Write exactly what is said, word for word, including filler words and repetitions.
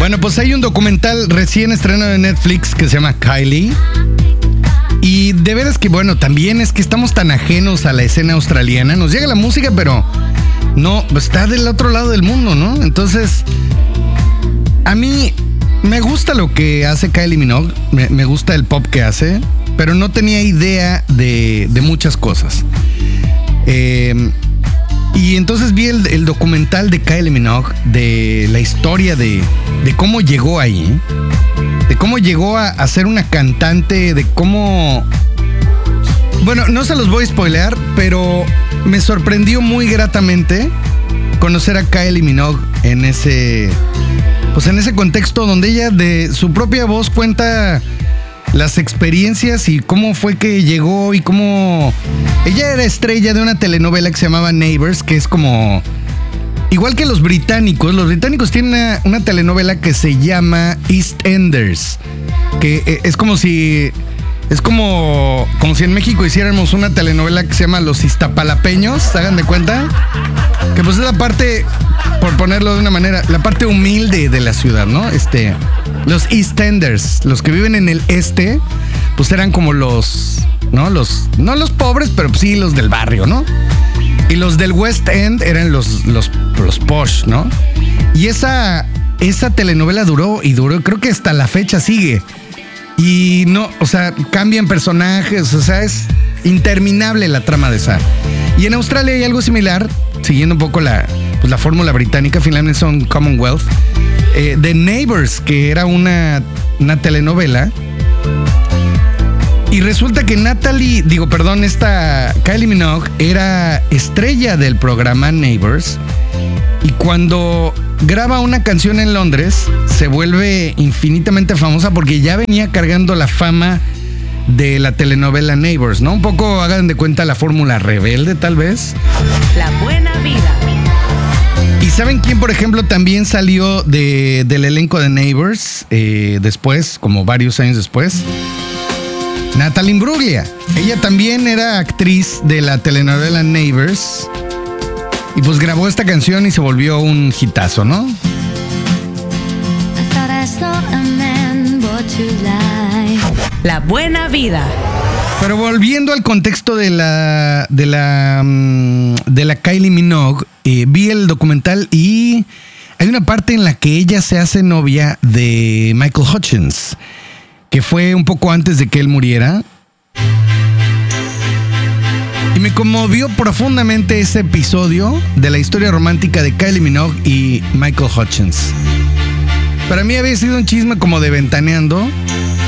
Bueno, pues hay un documental recién estrenado en Netflix que se llama Kylie. Y de veras que, bueno, también es que estamos tan ajenos a la escena australiana. Nos llega la música, pero no, está del otro lado del mundo, ¿no? Entonces, a mí me gusta lo que hace Kylie Minogue. Me, me gusta el pop que hace, pero no tenía idea de, de muchas cosas. Eh, y entonces vi el, el documental de Kylie Minogue, de la historia de, de cómo llegó ahí, de cómo llegó a, a ser una cantante, de cómo... Bueno, no se los voy a spoilear, pero me sorprendió muy gratamente conocer a Kylie Minogue en ese... Pues en ese contexto donde ella de su propia voz cuenta las experiencias y cómo fue que llegó y cómo... Ella era estrella de una telenovela que se llamaba Neighbors, que es como... Igual que los británicos, los británicos tienen una, una telenovela que se llama EastEnders, que es como si... Es como, como si en México hiciéramos una telenovela que se llama Los Iztapalapeños, ¿se hagan de cuenta? Que pues es la parte, por ponerlo de una manera, la parte humilde de la ciudad, ¿no? Este, los EastEnders, los que viven en el este, pues eran como los, ¿no? Los, no los pobres, pero sí los del barrio, ¿no? Y los del West End eran los, los, los posh, ¿no? Y esa, esa telenovela duró y duró, creo que hasta la fecha sigue. Y no, o sea, cambian personajes, o sea, es interminable la trama de esa. Y en Australia hay algo similar, siguiendo un poco la, pues la fórmula británica, finalmente son Commonwealth, eh, de Neighbors, que era una, una telenovela. Y resulta que Natalie, digo, perdón, esta Kylie Minogue era estrella del programa Neighbors. Y cuando graba una canción en Londres, se vuelve infinitamente famosa porque ya venía cargando la fama de la telenovela Neighbors, ¿no? Un poco, hagan de cuenta, la fórmula rebelde, tal vez. La buena vida. ¿Y saben quién, por ejemplo, también salió de, del elenco de Neighbors eh, después, como varios años después? Natalie Imbruglia. Ella también era actriz de la telenovela Neighbors. Y pues grabó esta canción y se volvió un hitazo, ¿no? La buena vida. Pero volviendo al contexto de la de la de la Kylie Minogue, eh, vi el documental y hay una parte en la que ella se hace novia de Michael Hutchence, que fue un poco antes de que él muriera. Y me conmovió profundamente ese episodio de la historia romántica de Kylie Minogue y Michael Hutchence. Para mí había sido un chisme como de ventaneando,